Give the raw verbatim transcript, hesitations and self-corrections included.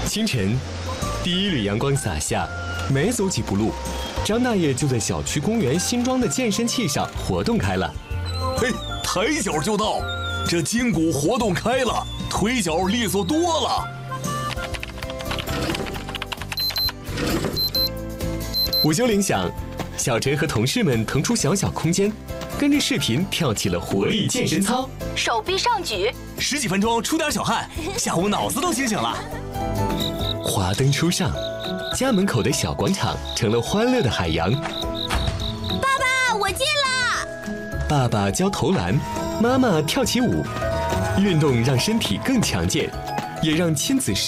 清晨，第一缕阳光洒下，没走几步路，张大爷就在小区公园新装的健身器上活动开了。 嘿，抬脚就到，这筋骨活动开了，腿脚利索多了。 午休铃响，小陈和同事们腾出小小空间，跟着视频跳起了活力健身操， 手臂上举， 十几分钟出点小汗，下午脑子都清醒了。 华灯初上，家门口的小广场成了欢乐的海洋。 爸爸，我进了。 爸爸教投篮，妈妈跳起舞，运动让身体更强健，也让亲子时